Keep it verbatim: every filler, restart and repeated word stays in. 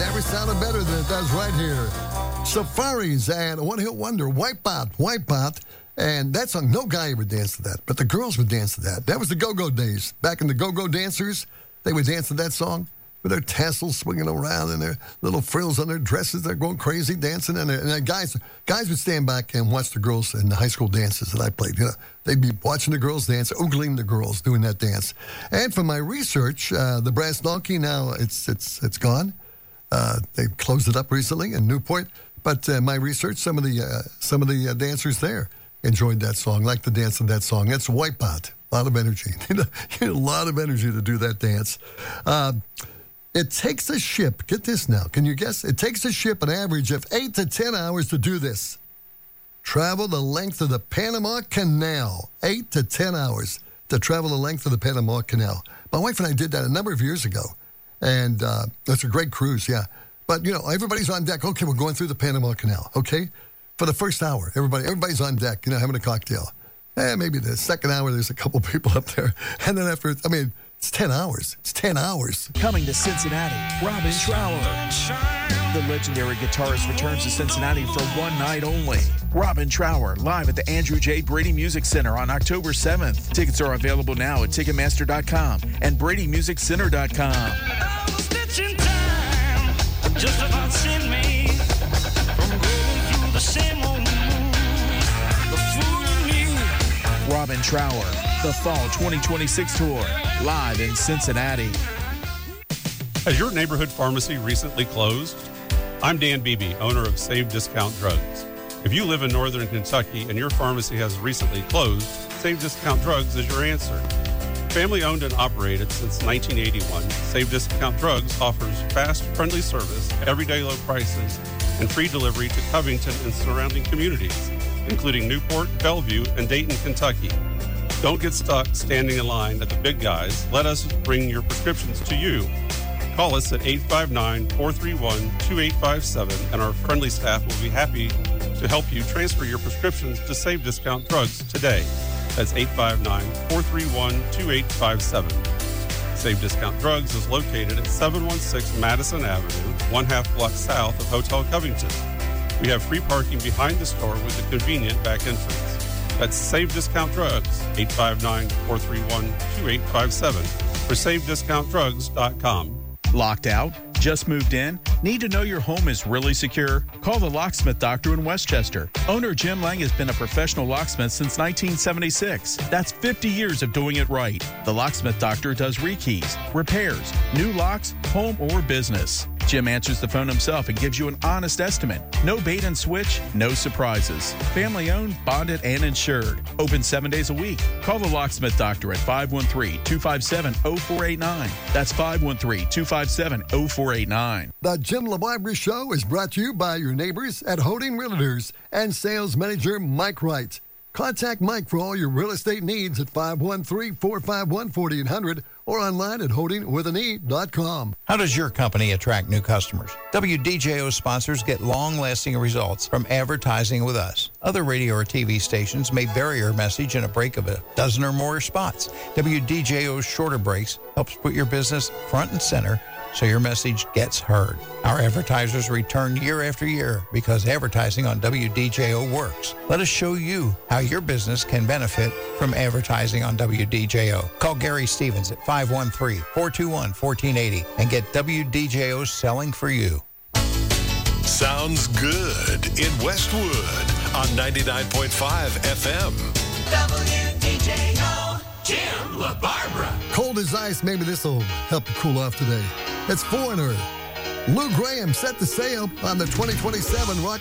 never sounded better than it does right here. Safaris and One Hit Wonder, Wipeout, Wipeout. And that song, no guy ever danced to that, but the girls would dance to that. That was the go-go days. Back in the go-go dancers, they would dance to that song with their tassels swinging around and their little frills on their dresses. They're going crazy dancing. And, and the guys guys would stand back and watch the girls in the high school dances that I played. You know, they'd be watching the girls dance, ogling the girls doing that dance. And from my research, uh, the Brass Donkey, now it's it's it's gone. Uh, they closed it up recently in Newport. But uh, my research, some of the uh, some of the uh, dancers there enjoyed that song, liked the dance of that song. That's Wipeout. A lot of energy. You need a lot of energy to do that dance. Uh, it takes a ship, get this now, can you guess? It takes a ship an average of eight to ten hours to do this. Travel the length of the Panama Canal. Eight to ten hours to travel the length of the Panama Canal. My wife and I did that a number of years ago. And uh, that's a great cruise, yeah. But, you know, everybody's on deck. Okay, we're going through the Panama Canal, okay? For the first hour, everybody, everybody's on deck, you know, having a cocktail. Eh, maybe the second hour, there's a couple people up there. And then after, I mean, it's ten hours. It's ten hours. Coming to Cincinnati, Robin Trower. The legendary guitarist returns to Cincinnati for one night only. Robin Trower, live at the Andrew J. Brady Music Center on October seventh. Tickets are available now at Ticketmaster dot com and Brady Music Center dot com. Just about sent me from going through the same old the fool in me. Robin Trower, the Fall twenty twenty-six Tour, live in Cincinnati. Has your neighborhood pharmacy recently closed? I'm Dan Beebe, owner of Save Discount Drugs. If you live in northern Kentucky and your pharmacy has recently closed, Save Discount Drugs is your answer. Family owned and operated since nineteen eighty-one, Save Discount Drugs offers fast, friendly service, everyday low prices, and free delivery to Covington and surrounding communities, including Newport, Bellevue, and Dayton, Kentucky. Don't get stuck standing in line at the big guys. Let us bring your prescriptions to you. Call us at eight five nine, four three one, two eight five seven, and our friendly staff will be happy to help you transfer your prescriptions to Save Discount Drugs today. That's eight five nine, four three one, two eight five seven. Save Discount Drugs is located at seven one six Madison Avenue, one half block south of Hotel Covington. We have free parking behind the store with a convenient back entrance. That's Save Discount Drugs, eight five nine, four three one, two eight five seven, or save discount drugs dot com. Locked out? Just moved in? Need to know your home is really secure? Call the Locksmith Doctor in Westchester. Owner Jim Lang has been a professional locksmith since nineteen seventy-six. That's fifty years of doing it right. The Locksmith Doctor does rekeys, repairs, new locks, home or business. Jim answers the phone himself and gives you an honest estimate. No bait and switch, no surprises. Family owned, bonded, and insured. Open seven days a week. Call the Locksmith Doctor at five one three, two five seven, zero four eight nine. That's five one three, two five seven, zero four eight nine. The Jim LeBarbera Show is brought to you by your neighbors at Holding Realtors and sales manager Mike Wright. Contact Mike for all your real estate needs at five one three, four five one, four eight zero zero or online at holding with an e dot com. How does your company attract new customers? W D J O sponsors get long-lasting results from advertising with us. Other radio or T V stations may vary your message in a break of a dozen or more spots. W D J O's shorter breaks helps put your business front and center so your message gets heard. Our advertisers return year after year because advertising on W D J O works. Let us show you how your business can benefit from advertising on W D J O. Call Gary Stevens at five one three, four two one, one four eight zero and get W D J O selling for you. Sounds good in Westwood on ninety-nine point five F M. W D J O, Jim LeBarbera. Cold as ice, maybe this will help you cool off today. It's Foreigner. Lou Graham set the sail on the twenty twenty-seven Rock